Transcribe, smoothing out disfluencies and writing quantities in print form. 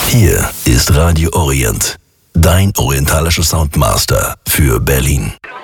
Hier ist Radio Orient, dein orientalischer Soundmaster für Berlin.